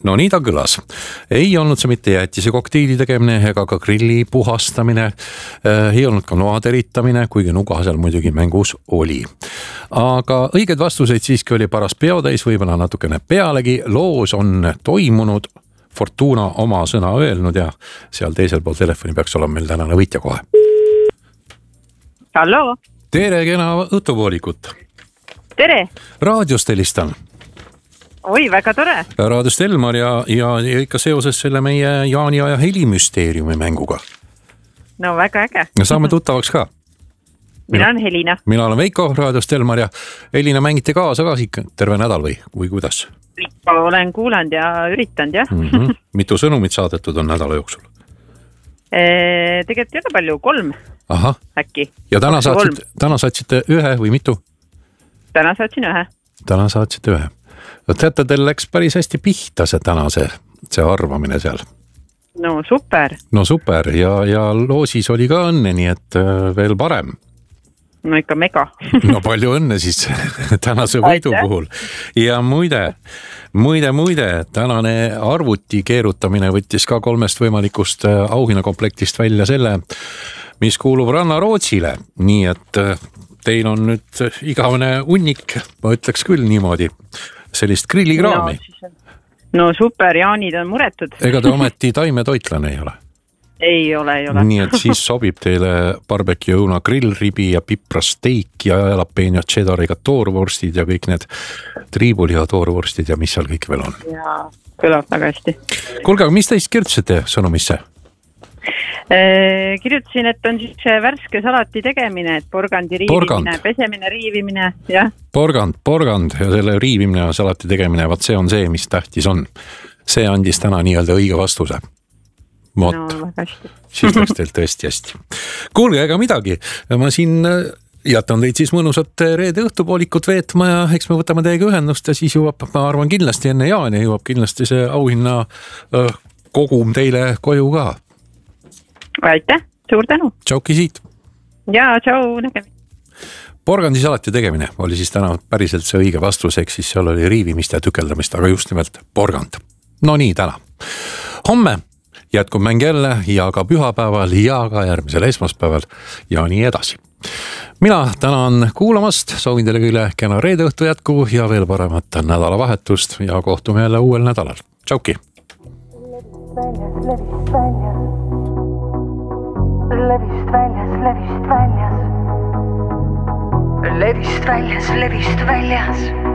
No nii ta kõlas. Ei olnud see mitte jäätise kokteili tegemine ega ka grilli puhastamine. Ei olnud ka noa teritamine, kuigi nuga seal muidugi mängus oli. Aga õiged vastuseid siiski oli paras peotäis, võib-olla natukene pealegi. Loos on toimunud, Fortuna oma sõna öelnud ja seal teisel pool telefoni peaks olema meil tänane võitja kohe. Hallo. Tere, kena õhtupoolikut. Tere. Raadiost helistan. Oi, väga tore. Raadiost Elmar ja ikka seoses selle meie Jaani ja helimüsteeriumi mänguga. No väga äge. Saame tuttavaks ka. Mina olen Helina. Mina olen Veiko Raadiost Elmar ja Helina mängite kaasa ka ikka terve nädal või kuidas? Ikka olen kuulanud ja üritanud, jah. Mitu sõnumit saadetud on nädala jooksul? Tegelikult ei ole palju, 3. Aha. Äkki. Ja täna saatsite ühe või mitu? Täna saatsin ühe. Täna saatsite ühe. Teate, teil läks päris hästi pihta see tänase arvamine seal. No super. No super ja loosis oli ka õnne, nii et veel parem. No ikka mega. No palju õnne siis tänase võidu puhul. Ja muide, tänane arvuti keerutamine võttis ka 3 võimalikust auhinnakomplektist välja selle, mis kuulub Ranna Rootsile. Nii et teil on nüüd igavene unnik, ma ütleks küll niimoodi, sellist grillikraami. No super, Jaanid on muretud. Ega te ometi taimetoitlane ei ole? Ei ole. Nii et siis sobib teile barbecue õuna grillribi ja piprasteik ja jalapeno cheddariga toorvorstid ja kõik need triibuli ja toorvorstid ja mis seal kõik veel on. Ja kõlab väga hästi. Kuulge, aga mis teist kirjutasite sõnumisse? Kirjutasin, et on siis värske salati tegemine, et porgandi riivimine, pesemine, riivimine, jah. Porgand ja selle riivimine ja salati tegemine, vaat see on see, mis tähtis on. See andis täna nii-öelda õige vastuse. No, väga hästi. Siis läks teil tõesti hästi. Kuulge, ega midagi. Ma siin jätan teid siis mõnusat reede õhtupoolikut veetma ja eks me võtame teiega ühendust ja siis jõuab, ma arvan, kindlasti enne Jaani jõuab kindlasti see auhinna kogum teile koju ka. Aitäh, suur tänu. Tšauki siit. Ja, tšau, nägemi. Porgandi salati tegemine oli siis täna päriselt see õige vastus, eks siis seal oli riivimist ja tükeldamist, aga just nimelt porgand. No nii täna. Homme jätkub mäng jälle ja ka pühapäeval ja ka järgmisel esmaspäeval ja nii edasi. Mina tänan kuulamast, soovin teile küll kena reede õhtu jätku ja veel paremat nädalavahetust ja kohtume jälle uuel nädalal. Tšauki! Levist väljas.